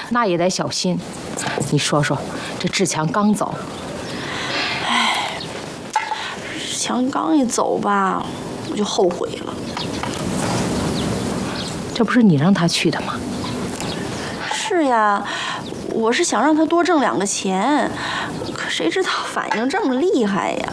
那也得小心。你说说，这志强刚走， 志强刚一走吧，我就后悔了。 这不是你让他去的吗？ 是呀，我是想让他多挣2个钱，可谁知道反应这么厉害呀？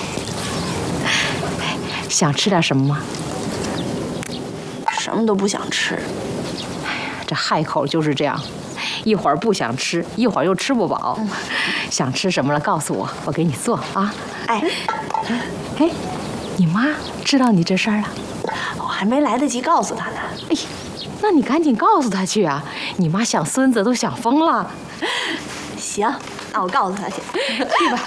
想吃点什么吗？ 什么都不想吃。 这害口就是这样，一会儿不想吃，一会儿又吃不饱。想吃什么了，告诉我，我给你做啊。 哎， 你妈知道你这事儿了？ 我还没来得及告诉她呢。 哎，那你赶紧告诉她去啊！你妈想孙子都想疯了。 行，那我告诉她去。 去吧。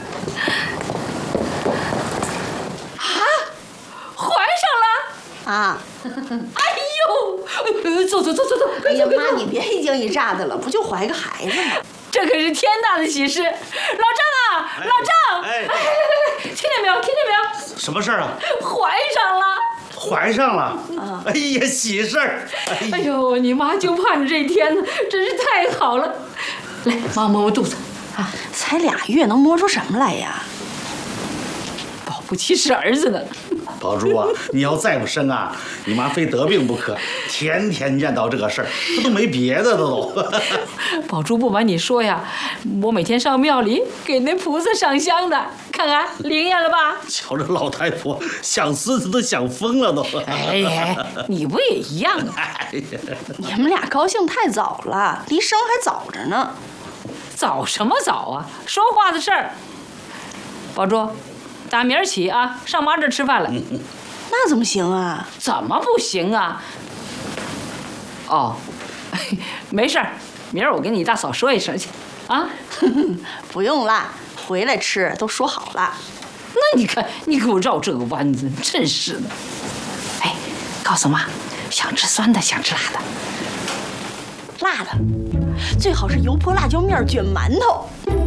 啊！ 哎呦，走， 哎呀妈，你别一惊一乍的了，不就怀个孩子吗？ 这可是天大的喜事！老张啊，老张， 哎， 听见没有？听见没有？ 什么事儿啊？ 怀上了！ 怀上了！哎呀，喜事儿！ 哎呦，你妈就盼着这一天呢，真是太好了。来，妈摸摸肚子啊， 才2月，能摸出什么来呀？ 保不齐是儿子呢。 宝珠啊，你要再不生啊，你妈非得病不可，天天念叨这个事儿，她都没别的都。 宝珠不瞒你说呀，我每天上庙里给那菩萨上香的，看看灵验了吧？ 瞧这老太婆，想孙子都想疯了都。 哎，你不也一样啊？ 哎呀， 你们俩高兴太早了，离生还早着呢。 早什么早啊？说话的事儿。宝珠，打明儿起啊，上妈这儿吃饭了。 那怎么行啊？ 怎么不行啊？哦，没事儿，明儿我跟你大嫂说一声去，啊？ 不用啦，回来吃都说好了。 那你看，你给我绕这个弯子，真是的。哎，告诉妈，想吃酸的，想吃辣的。 辣的，最好是油泼辣椒面卷馒头。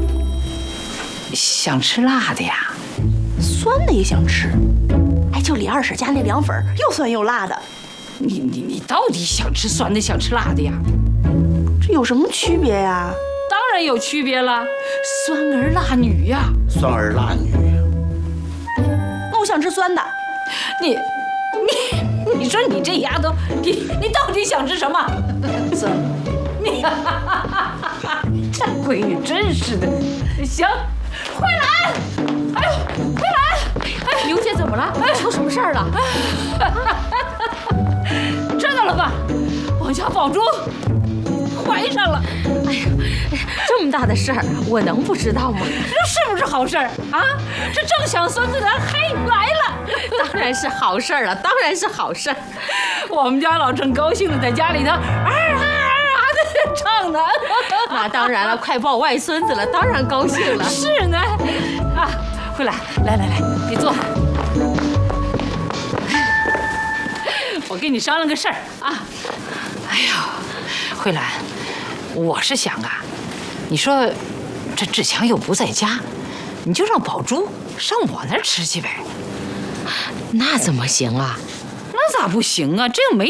想吃辣的呀？ 酸的也想吃。哎，就李二婶家那凉粉，又酸又辣的。 你到底想吃酸的，想吃辣的呀？ 这有什么区别呀？ 当然有区别了，酸儿辣女呀。 酸儿辣女。 那我想吃酸的。 你说你这丫头，你到底想吃什么？ 酸。 你这闺女真是的。行，慧兰，哎呦，慧兰，哎，刘姐怎么了？出什么事儿了？知道了吧？我家宝珠怀上了。哎呀，这么大的事儿，我能不知道吗？这是不是好事儿啊？这正想孙子的嘿来了，当然是好事儿了，当然是好事儿。我们家老郑高兴的在家里头的唱呢。那当然了，快抱外孙子了，当然高兴了。是呢，啊，慧兰，来，你坐。我跟你商量个事儿啊。哎呀，慧兰，我是想啊，你说这志强又不在家，你就让宝珠上我那儿吃去呗。那怎么行啊？那咋不行啊？这又没